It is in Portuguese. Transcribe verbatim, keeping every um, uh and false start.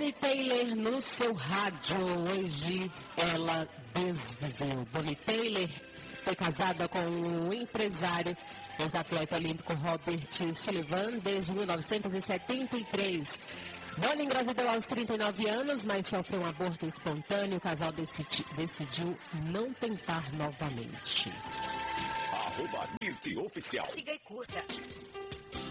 Bonnie Tyler no seu rádio. Hoje ela desviveu. Bonnie Tyler foi casada com o empresário, ex-atleta olímpico Robert Sullivan desde mil novecentos e setenta e três. Bonnie engravidou aos trinta e nove anos, mas sofreu um aborto espontâneo. O casal decidi, decidiu não tentar novamente. Arroba Mirti Oficial. Siga e curta.